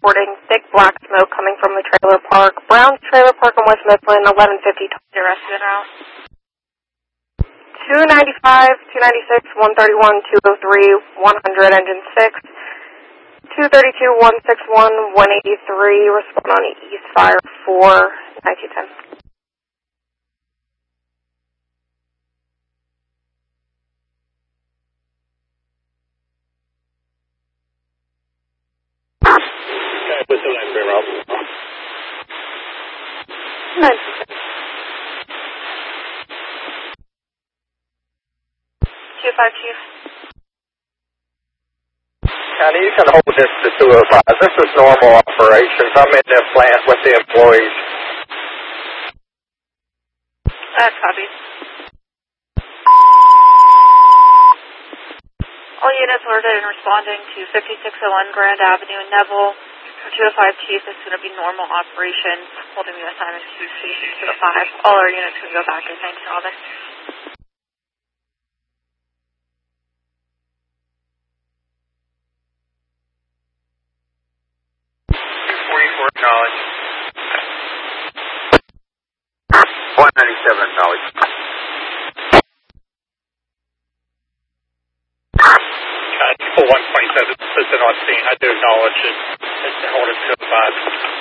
reporting thick black smoke coming from the trailer park. Brown's Trailer Park in West Mifflin, 1150. The rest of it out. 295, 296, 131, 203, 100, engine 6. 232, 161, 183, respond on East Fire 4, 9210. Okay, what's the last route? 25, Chief. County, you can hold this to 205. This is normal operations. I'm in the plant with the employees. That's copied. All units alerted and responding to 5601 Grand Avenue in Neville. 205 Chief, this is going to be normal operations, holding the assignment to Station 205. All our units can go back in 1911. Knowledge. 197 knowledge. People 127 is on scene. I do acknowledge it. It's ordered to advise.